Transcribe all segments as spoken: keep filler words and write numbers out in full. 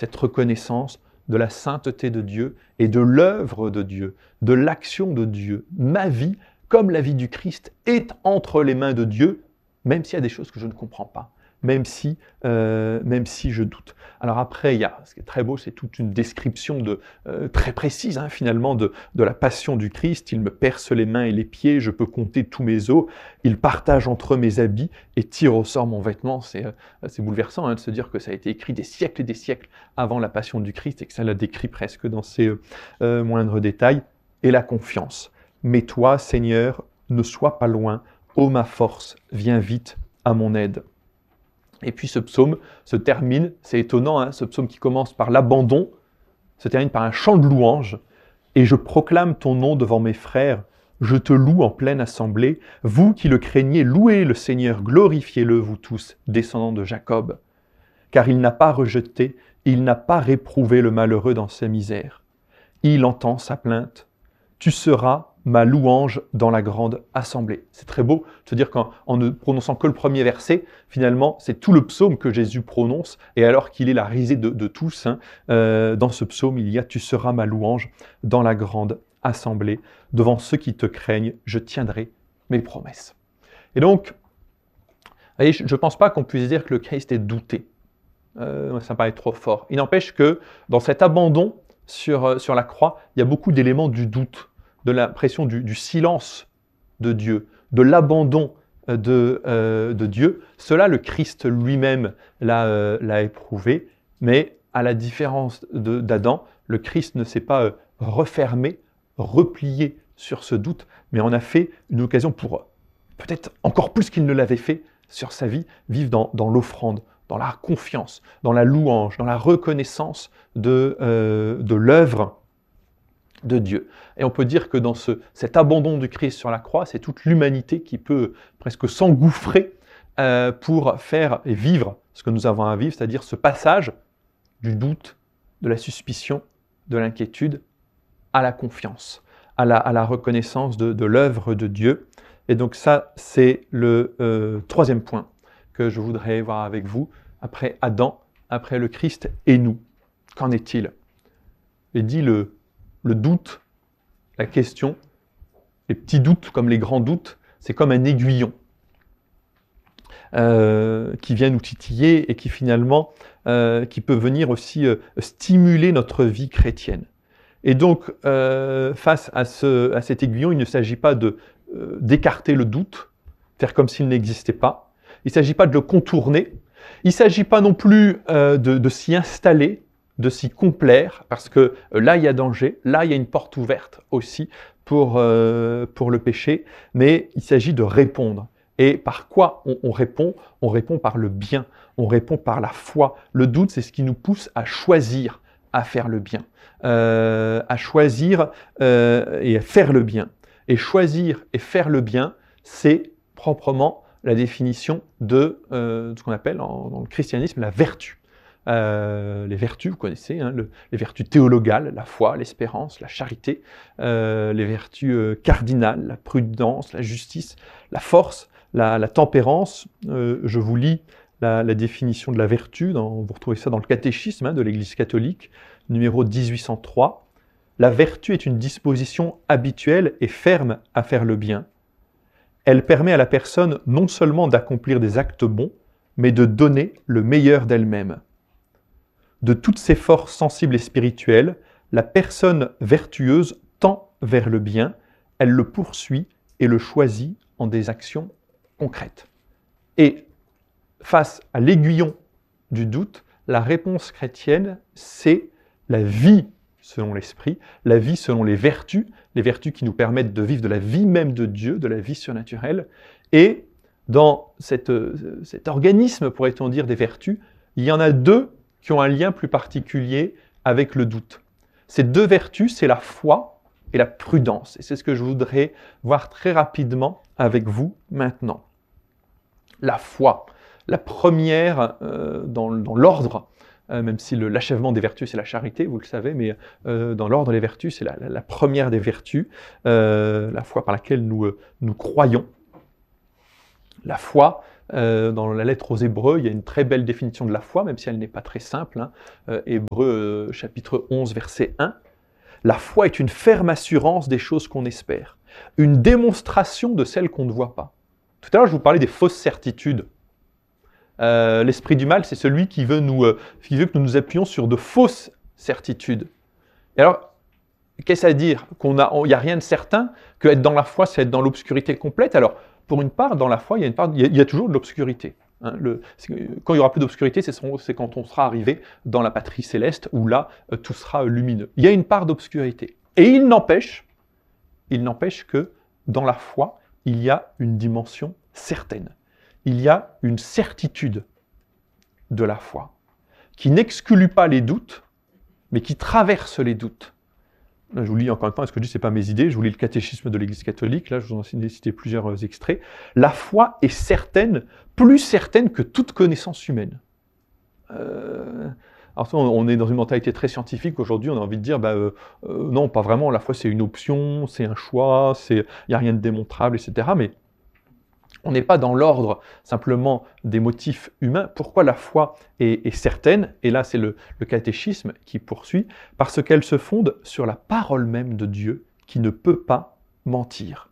cette reconnaissance de la sainteté de Dieu et de l'œuvre de Dieu, de l'action de Dieu. Ma vie, comme la vie du Christ, est entre les mains de Dieu, même s'il y a des choses que je ne comprends pas, même si, euh, même si je doute. Alors après, il y a, ce qui est très beau, c'est toute une description de, euh, très précise, hein, finalement, de, de la passion du Christ. Il me perce les mains et les pieds, je peux compter tous mes os, il partage entre mes habits et tire au sort mon vêtement. C'est, euh, c'est bouleversant hein, de se dire que ça a été écrit des siècles et des siècles avant la passion du Christ et que ça l'a décrit presque dans ses euh, euh, moindres détails. Et la confiance. Mais toi, Seigneur, ne sois pas loin, ô ma force, viens vite à mon aide. Et puis ce psaume se termine, c'est étonnant, hein, ce psaume qui commence par l'abandon, se termine par un chant de louange. Et je proclame ton nom devant mes frères, je te loue en pleine assemblée. Vous qui le craignez, louez le Seigneur, glorifiez-le, vous tous, descendants de Jacob. Car il n'a pas rejeté, il n'a pas réprouvé le malheureux dans sa misère. Il entend sa plainte. Tu seras ma louange dans la grande assemblée. C'est très beau de se dire qu'en en ne prononçant que le premier verset, finalement, c'est tout le psaume que Jésus prononce, et alors qu'il est la risée de, de tous, hein, euh, dans ce psaume, il y a « Tu seras ma louange dans la grande assemblée. Devant ceux qui te craignent, je tiendrai mes promesses. » Et donc, voyez, je ne pense pas qu'on puisse dire que le Christ est douté. Euh, ça me paraît trop fort. Il n'empêche que dans cet abandon sur, sur la croix, il y a beaucoup d'éléments du doute, de l'impression du, du silence de Dieu, de l'abandon de, euh, de Dieu. Cela, le Christ lui-même l'a, euh, l'a éprouvé, mais à la différence de, d'Adam, le Christ ne s'est pas euh, refermé, replié sur ce doute, mais en a fait une occasion pour, peut-être encore plus qu'il ne l'avait fait sur sa vie, vivre dans, dans l'offrande, dans la confiance, dans la louange, dans la reconnaissance de, euh, de l'œuvre de Dieu. Et on peut dire que dans ce, cet abandon du Christ sur la croix, c'est toute l'humanité qui peut presque s'engouffrer euh, pour faire et vivre ce que nous avons à vivre, c'est-à-dire ce passage du doute, de la suspicion, de l'inquiétude, à la confiance, à la, à la reconnaissance de, de l'œuvre de Dieu. Et donc ça, c'est le euh, troisième point que je voudrais voir avec vous. Après Adam, après le Christ et nous. Qu'en est-il? Il dit le Le doute, la question, les petits doutes comme les grands doutes, c'est comme un aiguillon euh, qui vient nous titiller et qui finalement, euh, qui peut venir aussi euh, stimuler notre vie chrétienne. Et donc, euh, face à, ce, à cet aiguillon, il ne s'agit pas de, euh, d'écarter le doute, faire comme s'il n'existait pas. Il ne s'agit pas de le contourner. Il ne s'agit pas non plus euh, de, de s'y installer, de s'y complaire, parce que là, il y a danger, là, il y a une porte ouverte aussi pour, euh, pour le péché, mais il s'agit de répondre. Et par quoi on, on répond? On répond par le bien, on répond par la foi. Le doute, c'est ce qui nous pousse à choisir à faire le bien, euh, à choisir euh, et à faire le bien. Et choisir et faire le bien, c'est proprement la définition de, euh, de ce qu'on appelle en, dans le christianisme la vertu. Euh, les vertus, vous connaissez, hein, le, les vertus théologales, la foi, l'espérance, la charité, euh, les vertus euh, cardinales, la prudence, la justice, la force, la, la tempérance. Euh, je vous lis la, la définition de la vertu, dans, vous retrouvez ça dans le catéchisme hein, de l'Église catholique, numéro dix-huit cent trois. La vertu est une disposition habituelle et ferme à faire le bien. Elle permet à la personne non seulement d'accomplir des actes bons, mais de donner le meilleur d'elle-même. De toutes ses forces sensibles et spirituelles, la personne vertueuse tend vers le bien, elle le poursuit et le choisit en des actions concrètes. Et face à l'aiguillon du doute, la réponse chrétienne, c'est la vie selon l'esprit, la vie selon les vertus, les vertus qui nous permettent de vivre de la vie même de Dieu, de la vie surnaturelle. Et dans cette, cet organisme, pourrait-on dire, des vertus, il y en a deux qui ont un lien plus particulier avec le doute. Ces deux vertus, c'est la foi et la prudence. Et c'est ce que je voudrais voir très rapidement avec vous maintenant. La foi, la première euh, dans, dans l'ordre, euh, même si le, l'achèvement des vertus, c'est la charité, vous le savez, mais euh, dans l'ordre des vertus, c'est la, la, la première des vertus, euh, la foi par laquelle nous, euh, nous croyons. La foi, Euh, dans la lettre aux Hébreux, il y a une très belle définition de la foi, même si elle n'est pas très simple. Hein. Euh, Hébreux euh, chapitre onze, verset un. La foi est une ferme assurance des choses qu'on espère, une démonstration de celles qu'on ne voit pas. Tout à l'heure, je vous parlais des fausses certitudes. Euh, l'esprit du mal, c'est celui qui veut, nous, euh, qui veut que nous nous appuyions sur de fausses certitudes. Et alors, qu'est-ce à dire? Qu'il n'y a rien de certain, qu'être dans la foi, c'est être dans l'obscurité complète. Alors, pour une part, dans la foi, il y a, une part, il y a, il y a toujours de l'obscurité. Hein. Le, quand il n'y aura plus d'obscurité, c'est, c'est quand on sera arrivé dans la patrie céleste, où là, euh, tout sera lumineux. Il y a une part d'obscurité. Et il n'empêche, il n'empêche que dans la foi, il y a une dimension certaine. Il y a une certitude de la foi, qui n'exclut pas les doutes, mais qui traverse les doutes. Là, je vous lis encore une fois, ce que je dis, ce n'est pas mes idées, je vous lis le catéchisme de l'Église catholique, là je vous en ai cité plusieurs extraits. La foi est certaine, plus certaine que toute connaissance humaine. Euh... Alors on est dans une mentalité très scientifique, aujourd'hui on a envie de dire, bah, euh, euh, non, pas vraiment, la foi c'est une option, c'est un choix, il n'y a rien de démontrable, et cetera. Mais on n'est pas dans l'ordre simplement des motifs humains. Pourquoi la foi est, est certaine? Et là, c'est le, le catéchisme qui poursuit. Parce qu'elle se fonde sur la parole même de Dieu qui ne peut pas mentir.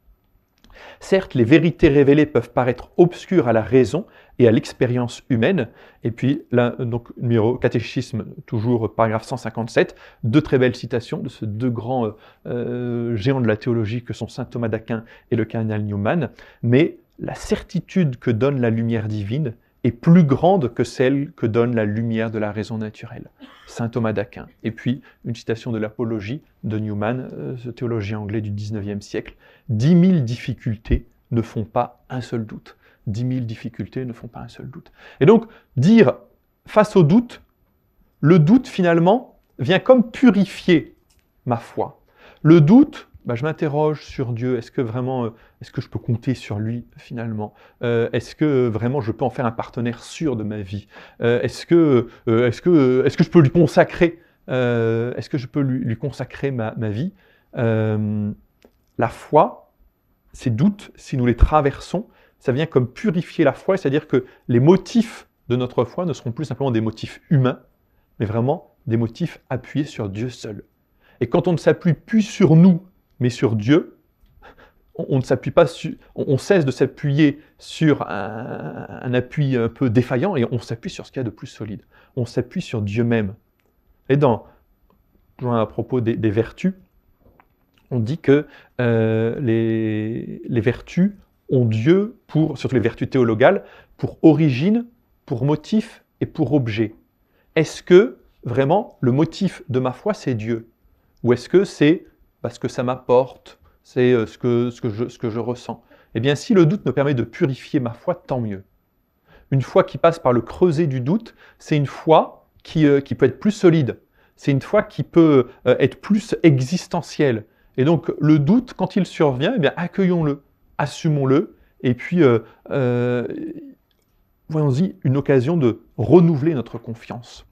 Certes, les vérités révélées peuvent paraître obscures à la raison et à l'expérience humaine. Et puis, là, donc, numéro catéchisme, toujours paragraphe cent cinquante-sept, deux très belles citations de ces deux grands euh, géants de la théologie que sont saint Thomas d'Aquin et le cardinal Newman. Mais la certitude que donne la lumière divine est plus grande que celle que donne la lumière de la raison naturelle. Saint Thomas d'Aquin. Et puis, une citation de l'Apologie de Newman, euh, ce théologien anglais du dix-neuvième siècle. Dix mille difficultés ne font pas un seul doute. Dix mille difficultés ne font pas un seul doute. Et donc, dire, face au doute, le doute, finalement, vient comme purifier ma foi. Le doute, bah, je m'interroge sur Dieu. Est-ce que vraiment, euh, est-ce que je peux compter sur lui, finalement? euh, Est-ce que euh, vraiment je peux en faire un partenaire sûr de ma vie? euh, Est-ce que, euh, est-ce que, est-ce que je peux lui consacrer euh, Est-ce que je peux lui, lui consacrer ma, ma vie? euh, La foi, ces doutes, si nous les traversons, ça vient comme purifier la foi, c'est-à-dire que les motifs de notre foi ne seront plus simplement des motifs humains, mais vraiment des motifs appuyés sur Dieu seul. Et quand on ne s'appuie plus sur nous, mais sur Dieu, on, on ne s'appuie pas sur, on, on cesse de s'appuyer sur un, un appui un peu défaillant et on s'appuie sur ce qu'il y a de plus solide. On s'appuie sur Dieu même. Et dans, à propos des, des vertus, on dit que euh, les, les vertus ont Dieu, pour, surtout les vertus théologales, pour origine, pour motif et pour objet. Est-ce que vraiment le motif de ma foi c'est Dieu? Ou est-ce que c'est parce que ça m'apporte, c'est ce que, ce, que je, ce que je ressens? Eh bien, si le doute me permet de purifier ma foi, tant mieux. Une foi qui passe par le creuset du doute, c'est une foi qui, euh, qui peut être plus solide. C'est une foi qui peut euh, être plus existentielle. Et donc, le doute, quand il survient, eh bien, accueillons-le, assumons-le, et puis, euh, euh, voyons-y, une occasion de renouveler notre confiance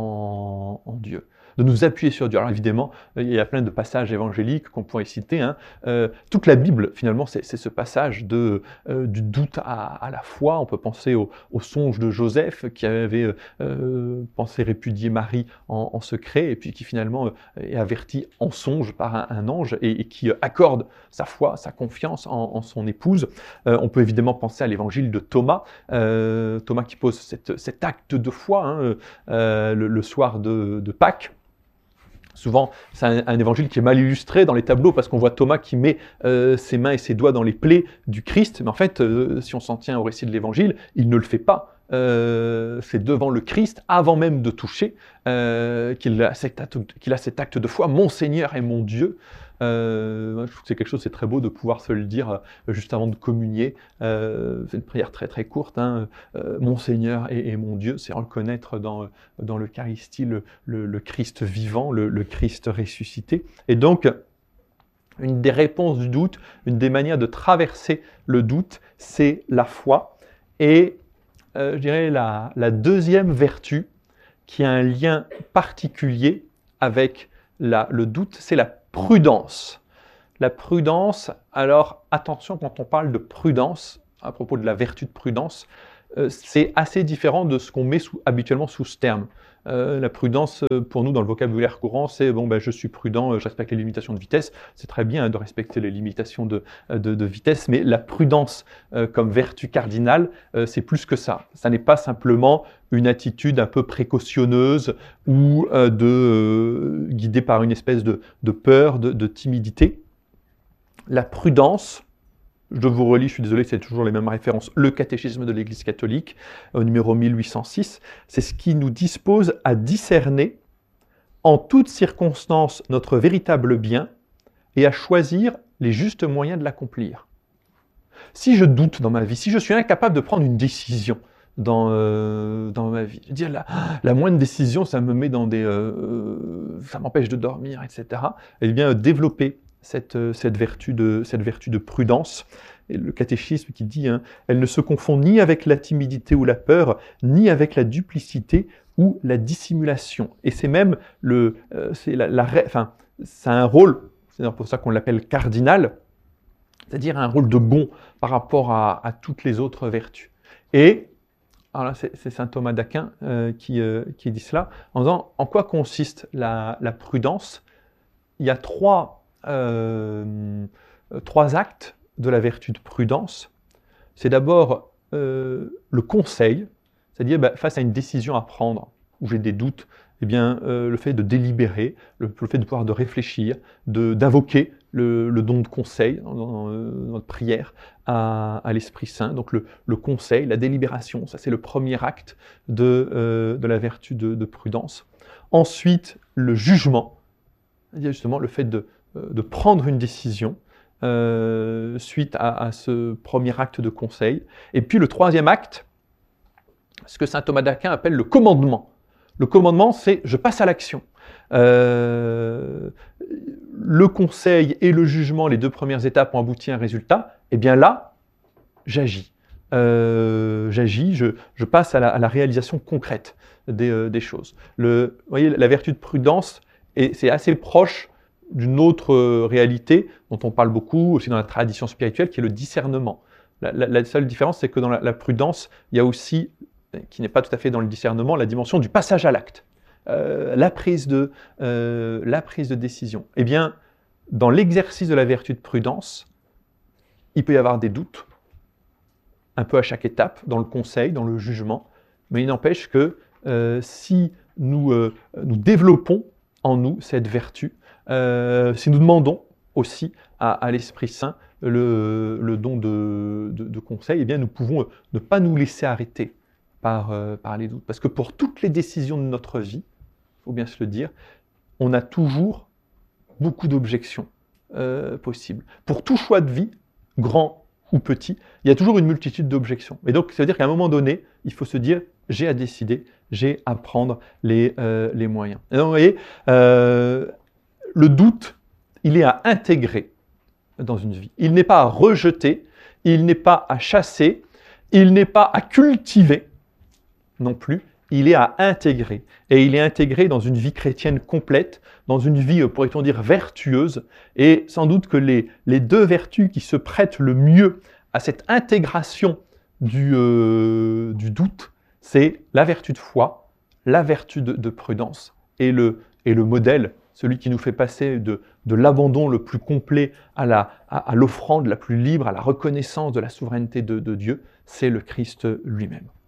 en, en Dieu, de nous appuyer sur Dieu. Alors évidemment, il y a plein de passages évangéliques qu'on pourrait citer. Hein. Euh, toute la Bible, finalement, c'est, c'est ce passage de, euh, du doute à, à la foi. On peut penser au, au songe de Joseph qui avait euh, pensé répudier Marie en, en secret et puis qui finalement euh, est averti en songe par un, un ange et, et qui accorde sa foi, sa confiance en, en son épouse. Euh, on peut évidemment penser à l'évangile de Thomas, euh, Thomas qui pose cette, cet acte de foi hein, euh, le, le soir de, de Pâques. Souvent, c'est un, un évangile qui est mal illustré dans les tableaux parce qu'on voit Thomas qui met euh, ses mains et ses doigts dans les plaies du Christ. Mais en fait, euh, si on s'en tient au récit de l'évangile, il ne le fait pas. Euh, c'est devant le Christ, avant même de toucher, euh, qu'il a cet acte, qu'il a cet acte de foi. Mon Seigneur et mon Dieu. Euh, je trouve que c'est quelque chose, c'est très beau de pouvoir se le dire euh, juste avant de communier. Euh, c'est une prière très très courte. Hein. Euh, mon Seigneur et, et mon Dieu, c'est reconnaître dans, dans l'Eucharistie le, le, le Christ vivant, le, le Christ ressuscité. Et donc, une des réponses du doute, une des manières de traverser le doute, c'est la foi. Et euh, je dirais la, la deuxième vertu qui a un lien particulier avec la, le doute, c'est la prudence. La prudence, alors attention quand on parle de prudence, à propos de la vertu de prudence, euh, c'est assez différent de ce qu'on met sous, habituellement sous ce terme. Euh, la prudence, euh, pour nous, dans le vocabulaire courant, c'est bon, ben, je suis prudent, euh, je respecte les limitations de vitesse. C'est très bien hein, de respecter les limitations de, de, de vitesse, mais la prudence euh, comme vertu cardinale, euh, c'est plus que ça. Ça n'est pas simplement une attitude un peu précautionneuse ou euh, de, euh, guidée par une espèce de, de peur, de, de timidité. La prudence, je vous relis, je suis désolé, c'est toujours les mêmes références, le catéchisme de l'Église catholique, au numéro mille huit cent six, c'est ce qui nous dispose à discerner en toutes circonstances notre véritable bien et à choisir les justes moyens de l'accomplir. Si je doute dans ma vie, si je suis incapable de prendre une décision dans, euh, dans ma vie, dire la, la moindre décision, ça me met dans des... Euh, ça m'empêche de dormir, et cetera, eh bien, développer Cette, cette, vertu de, cette vertu de prudence. Et le catéchisme qui dit hein, « Elle ne se confond ni avec la timidité ou la peur, ni avec la duplicité ou la dissimulation. » Et c'est même le... Euh, c'est la, la, enfin, c'est un rôle, c'est pour ça qu'on l'appelle cardinal, c'est-à-dire un rôle de bon par rapport à, à toutes les autres vertus. Et alors là, c'est, c'est saint Thomas d'Aquin euh, qui, euh, qui dit cela, en disant « En quoi consiste la, la prudence ?» Il y a trois Euh, trois actes de la vertu de prudence. C'est d'abord euh, le conseil, c'est-à-dire bah, face à une décision à prendre, où j'ai des doutes, eh bien, euh, le fait de délibérer, le, le fait de pouvoir de réfléchir, de, d'invoquer le, le don de conseil dans, dans, dans notre prière à, à l'Esprit Saint. Donc le, le conseil, la délibération, ça c'est le premier acte de, euh, de la vertu de, de prudence. Ensuite, le jugement, c'est-à-dire justement le fait de de prendre une décision euh, suite à, à ce premier acte de conseil. Et puis le troisième acte, ce que saint Thomas d'Aquin appelle le commandement. Le commandement, c'est je passe à l'action. Euh, le conseil et le jugement, les deux premières étapes, ont abouti à un résultat. Et bien là, j'agis. Euh, j'agis, je, je passe à la, à la réalisation concrète des, euh, des choses. Le, vous voyez, la vertu de prudence, et c'est assez proche d'une autre réalité dont on parle beaucoup aussi dans la tradition spirituelle, qui est le discernement. La, la, la seule différence, c'est que dans la, la prudence, il y a aussi, qui n'est pas tout à fait dans le discernement, la dimension du passage à l'acte, euh, la, prise de, euh, la prise de décision. Eh bien, dans l'exercice de la vertu de prudence, il peut y avoir des doutes, un peu à chaque étape, dans le conseil, dans le jugement, mais il n'empêche que euh, si nous, euh, nous développons en nous cette vertu, Euh, si nous demandons aussi à, à l'Esprit Saint le, le don de, de, de conseil, eh bien nous pouvons ne pas nous laisser arrêter par, euh, par les doutes. Parce que pour toutes les décisions de notre vie, il faut bien se le dire, on a toujours beaucoup d'objections euh, possibles. Pour tout choix de vie, grand ou petit, il y a toujours une multitude d'objections. Et donc, ça veut dire qu'à un moment donné, il faut se dire, j'ai à décider, j'ai à prendre les, euh, les moyens. Et donc, vous voyez, euh, le doute, il est à intégrer dans une vie. Il n'est pas à rejeter, il n'est pas à chasser, il n'est pas à cultiver non plus, il est à intégrer. Et il est intégré dans une vie chrétienne complète, dans une vie, pourrait-on dire, vertueuse. Et sans doute que les, les deux vertus qui se prêtent le mieux à cette intégration du, euh, du doute, c'est la vertu de foi, la vertu de, de prudence et le, et le modèle, celui qui nous fait passer de, de l'abandon le plus complet à, la, à, à l'offrande la plus libre, à la reconnaissance de la souveraineté de, de Dieu, c'est le Christ lui-même.